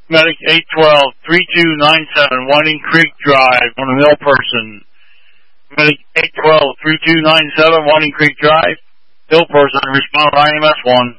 Medic 812-3297, Whiting Creek Drive, on an ill person. Medic 812-3297, Whiting Creek Drive, ill person, respond to IMS 1.